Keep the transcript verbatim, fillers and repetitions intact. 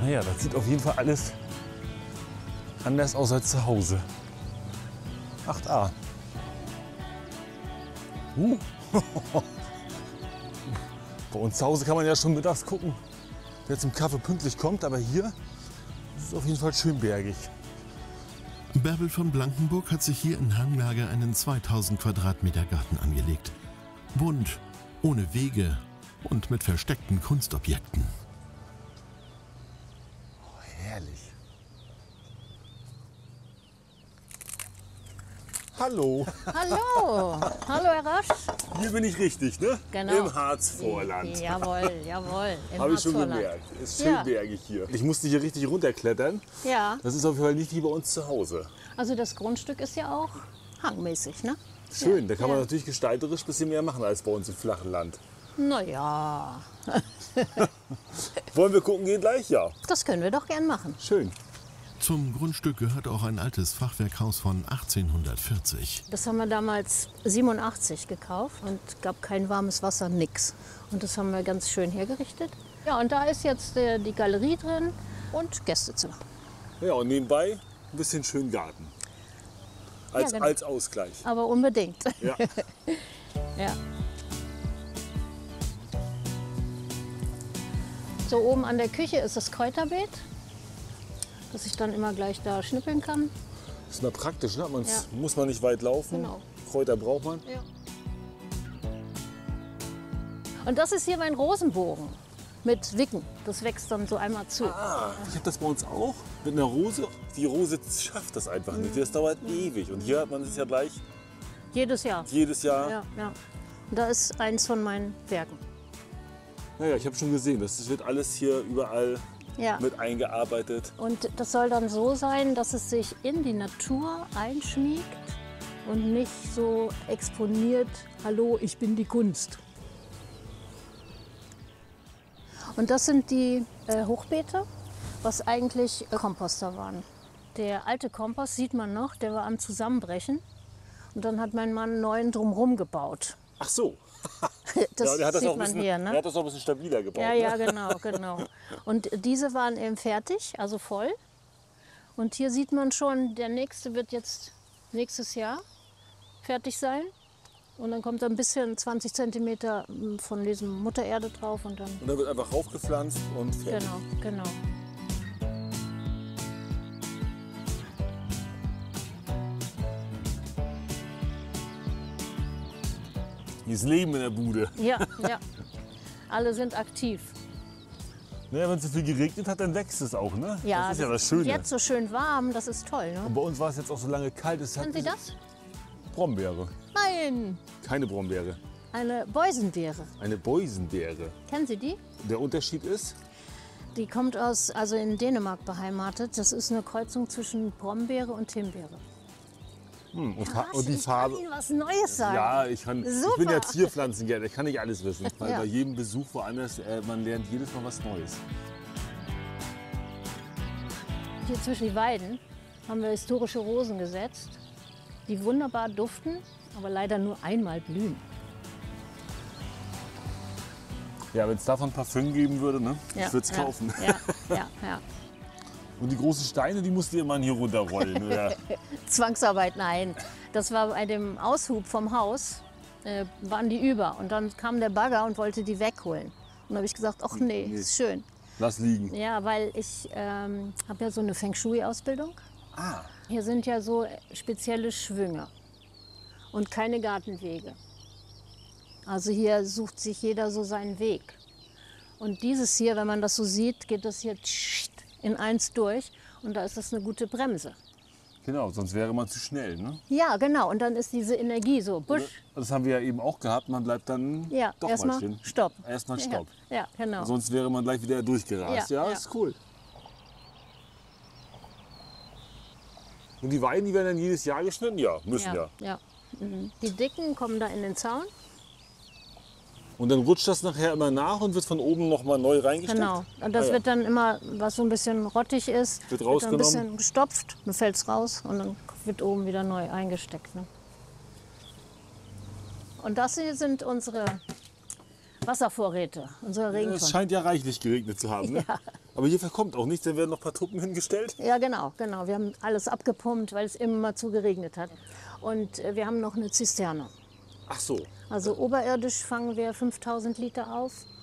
Naja, das sieht auf jeden Fall alles anders aus als zu Hause. acht a. Uh. Bei uns zu Hause kann man ja schon mittags gucken, wer zum Kaffee pünktlich kommt. Aber hier ist es auf jeden Fall schön bergig. Bärbel von Blankenburg hat sich hier in Hanglage einen zweitausend Quadratmeter Garten angelegt. Bunt, ohne Wege und mit versteckten Kunstobjekten. Oh, herrlich. Hallo. Hallo, hallo Herr Rasch. Hier bin ich richtig, ne? Genau. Im Harzvorland. Jawohl, jawohl. im Habe ich schon Harzvorland. gemerkt. Ist schön Ja. bergig hier. Ich musste hier richtig runterklettern. Ja, Das ist auf jeden Fall nicht wie bei uns zu Hause. also das Grundstück ist ja auch hangmäßig, ne? Schön, da kann man Ja. natürlich gestalterisch ein bisschen mehr machen als bei uns im flachen Land. Naja, Wollen wir gucken gehen gleich? Ja. das können wir doch gern machen. Schön. Zum Grundstück gehört auch ein altes Fachwerkhaus von achtzehnhundertvierzig. Das haben wir damals siebenundachtzig gekauft und gab kein warmes Wasser, nix. Und das haben wir ganz schön hergerichtet. Ja, und da ist jetzt äh, die Galerie drin und Gästezimmer. Ja, und nebenbei ein bisschen schön Garten. Als, genau. als Ausgleich. Aber unbedingt. Ja. Ja. So oben an der Küche ist das Kräuterbeet, dass ich dann immer gleich da schnippeln kann. Ist mal praktisch, ne? Man's, Ja. muss man nicht weit laufen. Genau. Kräuter braucht man. Ja. Und das ist hier mein Rosenbogen mit Wicken. Das wächst dann so einmal zu. Ah, ich habe das bei uns auch mit einer Rose. Die Rose schafft das einfach nicht. Das dauert ewig. Und hier hat man es ja gleich Jedes Jahr. jedes Jahr. Ja, ja. Und da ist eins von meinen Werken. Naja, ich habe schon gesehen, das wird alles hier überall Ja. mit eingearbeitet. Und das soll dann so sein, dass es sich in die Natur einschmiegt und nicht so exponiert, hallo, ich bin die Kunst. Und das sind die äh, Hochbeete, was eigentlich äh, Komposter waren. Der alte Kompost sieht man noch, der war am Zusammenbrechen. Und dann hat mein Mann einen neuen drumherum gebaut. Ach so. Das Ja, der hat das sieht auch ein man bisschen, hier, der ne? hat das auch ein bisschen stabiler gebaut. Ja, ne? ja, genau, genau. Und diese waren eben fertig, also voll. Und hier sieht man schon, der nächste wird jetzt nächstes Jahr fertig sein. Und dann kommt da ein bisschen zwanzig Zentimeter von diesem Muttererde drauf und dann. Und dann wird einfach raufgepflanzt und fertig. Genau, genau. Hier ist Leben in der Bude. Ja, ja. Alle sind aktiv. Naja, wenn es so viel geregnet hat, dann wächst es auch, ne? Ja, das ist ja das Schöne. Jetzt so schön warm, das ist toll, ne? Und bei uns war es jetzt auch so lange kalt. Es Kennen hat Sie das? Brombeere. Nein, Keine Brombeere. eine Boysenbeere. Eine Boysenbeere. Kennen Sie die? Der Unterschied ist, Die kommt aus, also in Dänemark beheimatet. Das ist eine Kreuzung zwischen Brombeere und Himbeere. hm, und, Rasch, Fa- und die ich Farbe. kann Ihnen was Neues sagen. Ja, ich, kann, ich Super. bin ja Zierpflanzengärtner, ich kann nicht alles wissen. Weil Ja. bei jedem Besuch woanders, äh, man lernt jedes Mal was Neues. Hier zwischen die Weiden haben wir historische Rosen gesetzt, die wunderbar duften, aber leider nur einmal blühen. Ja, wenn es davon Parfüm geben würde, ne? ich würde es ja, kaufen. Ja, ja, ja. Und die großen Steine, die musst du immer hier runterrollen. Oder? Zwangsarbeit, nein. Das war bei dem Aushub vom Haus, äh, waren die über. Und dann kam der Bagger und wollte die wegholen. Und dann habe ich gesagt, ach nee, Nee. ist schön. Lass liegen. Ja, weil ich ähm, habe ja so eine Feng Shui-Ausbildung. Ah, Hier sind ja so spezielle Schwünge und keine Gartenwege. Also hier sucht sich jeder so seinen Weg. Und dieses hier, wenn man das so sieht, geht das hier in eins durch und da ist das eine gute Bremse. genau, sonst wäre man zu schnell. Ne? Ja, genau. Und dann ist diese Energie so, Busch. Das haben wir ja eben auch gehabt, man bleibt dann Ja, doch mal erstmal stehen. Stopp. Erstmal Stopp. Ja, ja, genau. Sonst wäre man gleich wieder durchgerast. Ja, Ja, ja. ist cool. Und die Weiden, die werden dann jedes Jahr geschnitten? Ja, müssen ja. ja, ja. Mhm. Die Dicken kommen da in den Zaun. Und dann rutscht das nachher immer nach und wird von oben noch mal neu reingesteckt? Genau. Und das Ah, ja. wird dann immer, was so ein bisschen rottig ist, Wird dann ein rausgenommen? bisschen gestopft, dann fällt es raus und dann wird oben wieder neu eingesteckt. Ne? Und das hier sind unsere Wasservorräte, unsere Es Regentonne. scheint ja reichlich geregnet zu haben. Ne? Ja. Aber hier verkommt auch nichts, da werden noch ein paar Truppen hingestellt. Ja, genau, genau. Wir haben alles abgepumpt, weil es immer zu geregnet hat. Und äh, wir haben noch eine Zisterne. Ach so. Also oberirdisch fangen wir fünftausend Liter auf